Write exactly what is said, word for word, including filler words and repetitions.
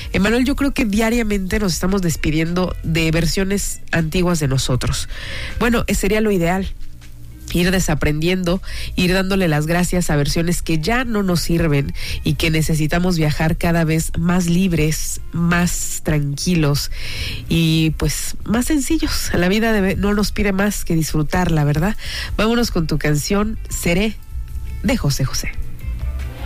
Emanuel, yo creo que diariamente nos estamos despidiendo de versiones antiguas de nosotros. Bueno, sería lo ideal. Ir desaprendiendo, ir dándole las gracias a versiones que ya no nos sirven y que necesitamos viajar cada vez más libres, más tranquilos y pues más sencillos. La vida debe, no nos pide más que disfrutarla, ¿verdad? Vámonos con tu canción Seré de José José.